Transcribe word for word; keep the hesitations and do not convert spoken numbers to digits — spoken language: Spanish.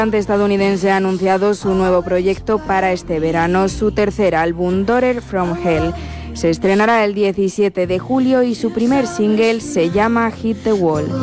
cantante estadounidense ha anunciado su nuevo proyecto para este verano, su tercer álbum, Daughter from Hell. Se estrenará el diecisiete de julio y su primer single se llama Hit the Wall.